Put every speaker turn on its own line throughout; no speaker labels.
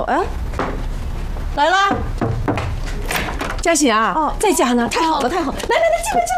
哎，来啦！嘉欣啊，哦，在家呢，太好了，太好了！来，进来。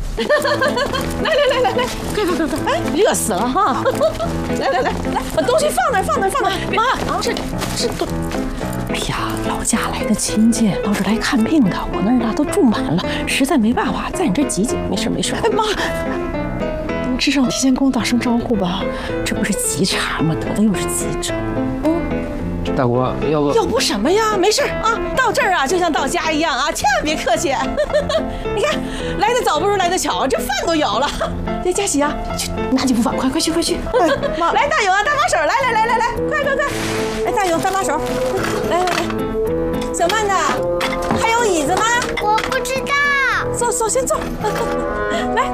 来，快！哎，热死了哈！来，把东西放那儿。妈，这都……哎呀，老家来的亲戚到这来看病的，我那儿呢都住满了，实在没办法，在你这挤挤。没事。哎妈，你至少提前跟我打声招呼吧，这不是急茬吗？得的又是急症。
大姑，要
不什么呀？没事啊，到这儿啊就像到家一样啊，千万别客气。你看，来的早不如来的巧，这饭都有了。这嘉喜啊，去拿几副饭，快去！哎，妈，来大勇啊，搭把手，来，快！来大勇搭把手，来，小曼的，还有椅子吗？
我不知道。
坐，先坐。来。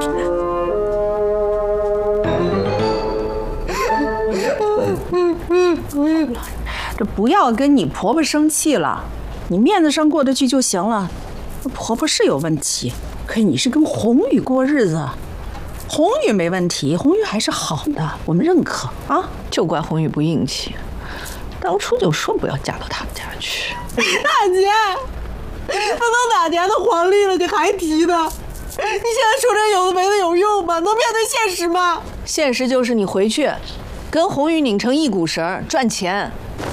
这不要跟你婆婆生气了，你面子上过得去就行了。婆婆是有问题，可是你是跟红宇过日子，红宇没问题，红宇还是好的，我们认可啊。
就怪红宇不硬气，当初就说不要嫁到他们家去。
大姐，都哪年的黄历了，你还提呢？你现在说这有的没的有用吗？能面对现实吗？
现实就是你回去跟红宇拧成一股绳赚钱。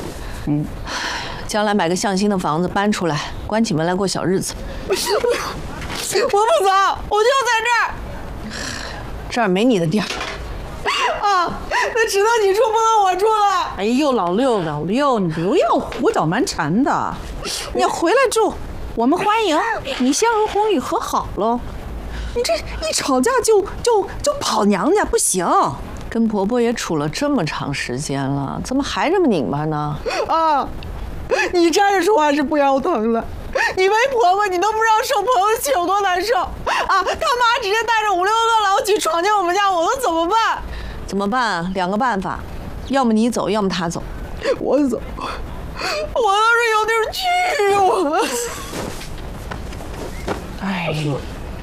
将来买个向心的房子搬出来，关起门来过小日子。
我不走，我就在这儿。
这儿没你的地儿。
啊，那只能你住，不能我住了。哎呦，老六，你不要胡搅蛮缠的。你要回来住，我们欢迎你。先和红宇和好喽。你这一吵架就跑娘家，不行。
跟婆婆也处了这么长时间了，怎么还这么拧巴呢？
啊，你站着说话是不腰疼了，你为婆婆你都不知道受婆婆气有多难受啊！他妈直接带着5、6个老几闯进我们家，我能怎么办？
怎么办？两个办法，要么你走，要么他走。
我走，我倒是有地儿去我。哎呦。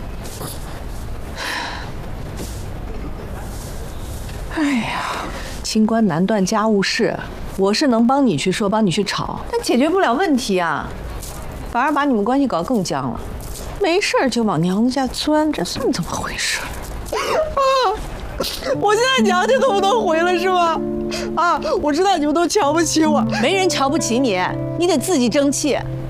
哎呀，清官难断家务事，我是能帮你去说，帮你去吵，但解决不了问题啊，反而把你们关系搞更僵了。没事就往娘家钻，这算怎么回事？
啊！我现在娘家都不能回了是吗？啊！我知道你们都瞧不起我，
没人瞧不起你，你得自己争气。